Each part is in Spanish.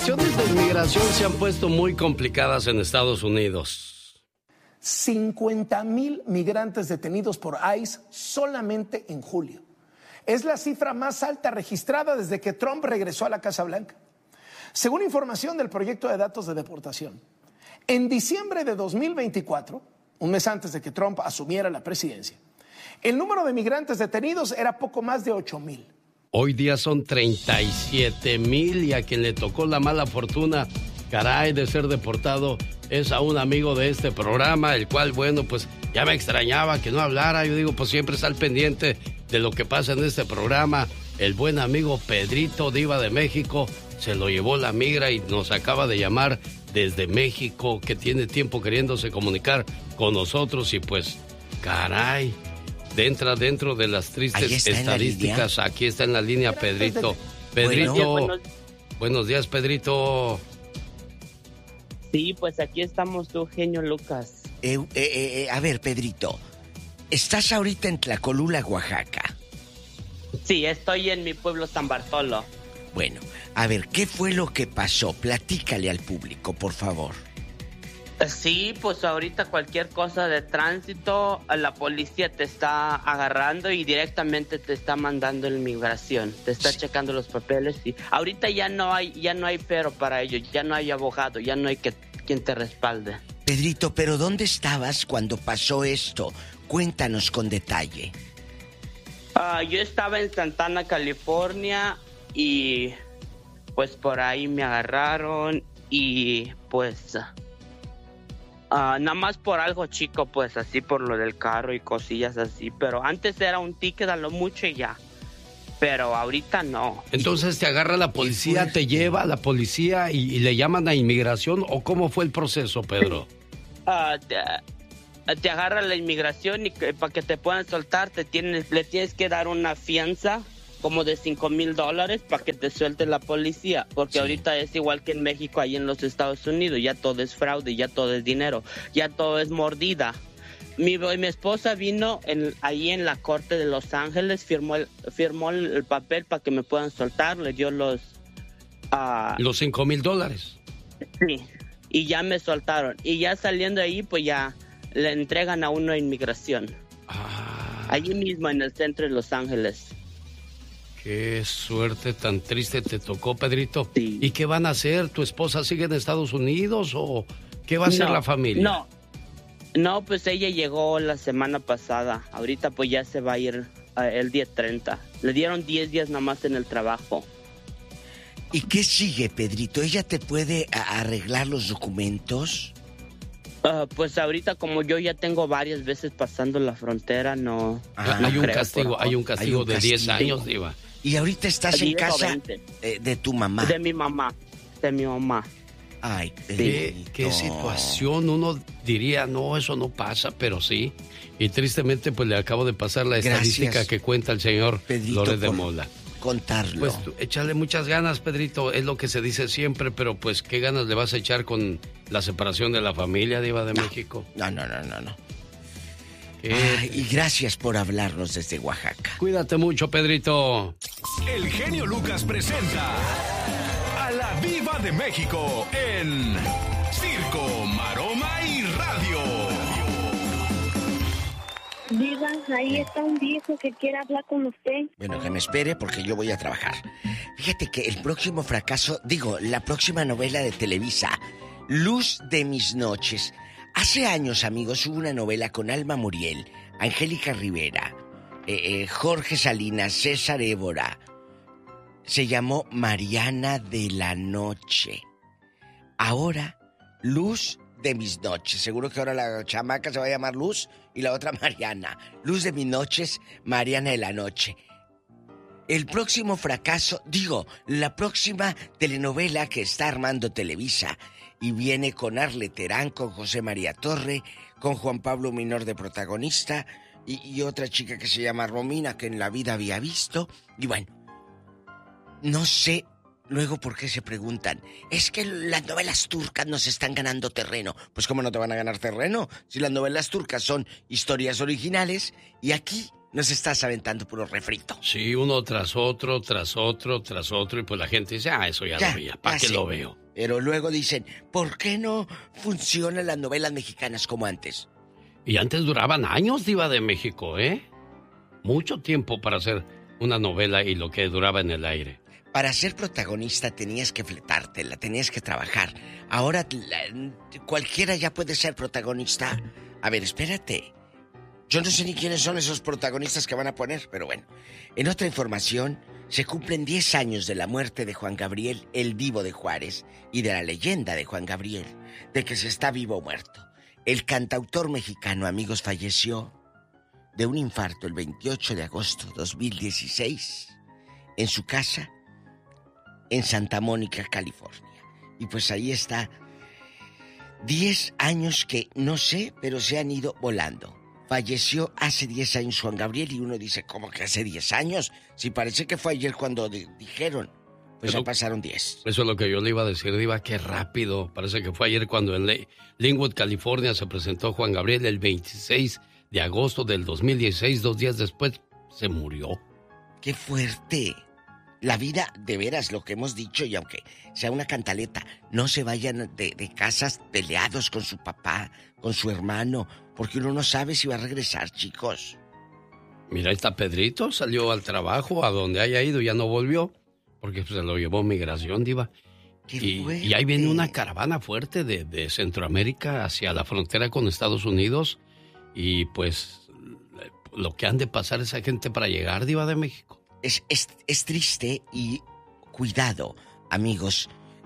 Las situaciones de inmigración se han puesto muy complicadas en Estados Unidos. 50,000 migrantes detenidos por ICE solamente en julio. Es la cifra más alta registrada desde que Trump regresó a la Casa Blanca. Según información del proyecto de datos de deportación, en diciembre de 2024, un mes antes de que Trump asumiera la presidencia, el número de migrantes detenidos era poco más de 8,000. Hoy día son 37,000 y a quien le tocó la mala fortuna, caray, de ser deportado es a un amigo de este programa, el cual, bueno, pues ya me extrañaba que no hablara. Yo digo, pues siempre está al pendiente de lo que pasa en este programa. El buen amigo Pedrito, Diva de México, se lo llevó la migra y nos acaba de llamar desde México, que tiene tiempo queriéndose comunicar con nosotros y pues, caray, entra dentro de las tristes estadísticas. Aquí está en la línea Pedrito. Pedrito, buenos días, Pedrito. Sí, pues aquí estamos tú, genio Lucas. A ver, Pedrito, ¿estás ahorita en Tlacolula, Oaxaca? Sí, estoy en mi pueblo San Bartolo. Bueno, a ver, ¿qué fue lo que pasó? Platícale al público, por favor. Sí, pues ahorita cualquier cosa de tránsito, la policía te está agarrando y directamente te está mandando en migración, te está checando los papeles y ahorita ya no hay pero para ello, ya no hay abogado, ya no hay quien te respalde. Pedrito, ¿pero dónde estabas cuando pasó esto? Cuéntanos con detalle. Yo estaba en Santana, California y pues por ahí me agarraron y pues... nada más por algo chico, pues así por lo del carro y cosillas así. Pero antes era un ticket a lo mucho y ya. Pero ahorita no. Entonces te agarra la policía, te lleva a la policía y le llaman a inmigración. ¿O cómo fue el proceso, Pedro? Te agarra la inmigración y para que te puedan soltar le tienes que dar una fianza como de $5,000 para que te suelte la policía, porque sí. Ahorita es igual que en México, ahí en los Estados Unidos, ya todo es fraude, ya todo es dinero, ya todo es mordida. Mi esposa vino ahí en la corte de Los Ángeles, firmó el papel para que me puedan soltar, le dio los $5,000. Sí, y ya me soltaron, y ya saliendo de ahí, pues ya le entregan a uno a inmigración. Allí mismo en el centro de Los Ángeles. Qué suerte tan triste te tocó, Pedrito. Sí. ¿Y qué van a hacer? ¿Tu esposa sigue en Estados Unidos o qué va a hacer la familia? No, pues ella llegó la semana pasada. Ahorita pues ya se va a ir el día 30. Le dieron 10 días nada más en el trabajo. ¿Y qué sigue, Pedrito? ¿Ella te puede arreglar los documentos? Pues ahorita como yo ya tengo varias veces pasando la frontera, no. Hay un castigo de 10 años, Diva. ¿Y ahorita estás en casa de tu mamá? De mi mamá. Ay, qué situación. Uno diría, no, eso no pasa, pero sí. Y tristemente, pues le acabo de pasar la estadística que cuenta el señor Pedrito, Lórez de Mola. Contarlo. Pues échale muchas ganas, Pedrito, es lo que se dice siempre, pero pues qué ganas le vas a echar con la separación de la familia, Diva de México. No. Y gracias por hablarnos desde Oaxaca. Cuídate mucho, Pedrito. El genio Lucas presenta a la Diva de México en Circo, Maroma y Radio. Diva, ahí está un viejo que quiere hablar con usted. Bueno, que me espere porque yo voy a trabajar. Fíjate que el próximo la próxima novela de Televisa, Luz de mis noches. Hace años, amigos, hubo una novela con Alma Muriel, Angélica Rivera, Jorge Salinas, César Évora. Se llamó Mariana de la Noche. Ahora, Luz de mis noches. Seguro que ahora la chamaca se va a llamar Luz y la otra Mariana. Luz de mis noches, Mariana de la Noche. El próximo fracaso, la próxima telenovela que está armando Televisa y viene con Arlet Terán, con José María Torre, con Juan Pablo Minor de protagonista y otra chica que se llama Romina, que en la vida había visto. Y bueno, no sé luego por qué se preguntan, es que las novelas turcas nos están ganando terreno. Pues ¿cómo no te van a ganar terreno? Si las novelas turcas son historias originales y aquí Nos estás aventando puro refrito. Sí, uno tras otro, y pues la gente dice, eso ya lo veía, ¿para qué lo veo? Pero luego dicen, ¿por qué no funcionan las novelas mexicanas como antes? Y antes duraban años, Diva de México, ¿eh? Mucho tiempo para hacer una novela y lo que duraba en el aire. Para ser protagonista tenías que fletártela, tenías que trabajar. Ahora cualquiera ya puede ser protagonista. A ver, espérate. Yo no sé ni quiénes son esos protagonistas que van a poner, pero bueno. En otra información, se cumplen 10 años de la muerte de Juan Gabriel, el Divo de Juárez, y de la leyenda de Juan Gabriel, de que si está vivo o muerto. El cantautor mexicano, amigos, falleció de un infarto el 28 de agosto de 2016 en su casa en Santa Mónica, California. Y pues ahí está. 10 años que no sé, pero se han ido volando. Falleció hace 10 años Juan Gabriel y uno dice, ¿cómo que hace 10 años? Si parece que fue ayer cuando dijeron. Pues ya pasaron 10. Eso es lo que yo le iba a decir, Diva, qué rápido. Parece que fue ayer cuando en Linwood, California, se presentó Juan Gabriel el 26 de agosto del 2016. 2 días después se murió. ¡Qué fuerte! La vida, de veras, lo que hemos dicho, y aunque sea una cantaleta, no se vayan de casas peleados con su papá, con su hermano, porque uno no sabe si va a regresar, chicos. Mira, ahí está Pedrito, salió al trabajo, a donde haya ido, ya no volvió, porque se lo llevó migración, Diva. Y ahí viene una caravana fuerte de Centroamérica hacia la frontera con Estados Unidos, y pues lo que han de pasar esa gente para llegar, Diva de México. Es triste y cuidado, amigos.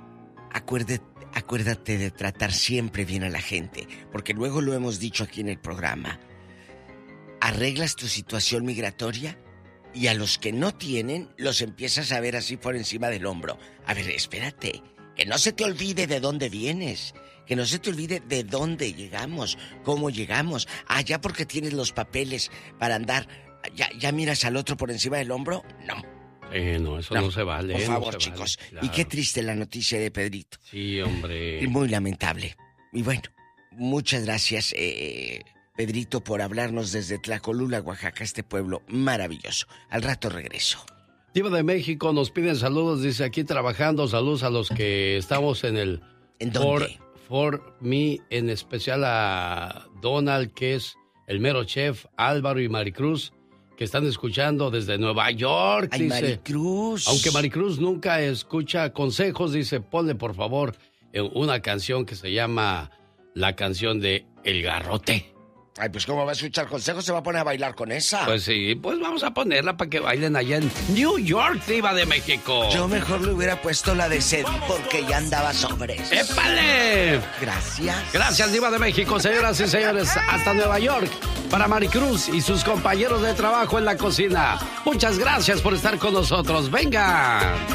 Acuérdate de tratar siempre bien a la gente, porque luego lo hemos dicho aquí en el programa. Arreglas tu situación migratoria y a los que no tienen los empiezas a ver así por encima del hombro. A ver, espérate, que no se te olvide de dónde vienes, que no se te olvide de dónde llegamos, cómo llegamos. Ya porque tienes los papeles para andar, ¿ya miras al otro por encima del hombro? No. No, eso no se vale. Por favor, no chicos. Vale, claro. Y qué triste la noticia de Pedrito. Sí, hombre. Y muy lamentable. Y bueno, muchas gracias, Pedrito, por hablarnos desde Tlacolula, Oaxaca, este pueblo maravilloso. Al rato regreso. Diva de México, nos piden saludos, dice aquí trabajando. Saludos a los que estamos en el... ¿En dónde? For Me, en especial a Donald, que es el mero chef, Álvaro y Maricruz, que están escuchando desde Nueva York. Ay, dice, Maricruz. Aunque Maricruz nunca escucha consejos, dice, ponle por favor una canción que se llama la canción de El Garrote. Ay, pues ¿cómo va a escuchar consejos? Se va a poner a bailar con esa. Pues sí, pues vamos a ponerla para que bailen allá en New York, Diva de México. Yo mejor le hubiera puesto la de Sed porque ya andaba sobres. ¡Épale! Gracias. Gracias, Diva de México, señoras y señores. Hasta Nueva York, para Maricruz y sus compañeros de trabajo en la cocina. Muchas gracias por estar con nosotros. ¡Venga!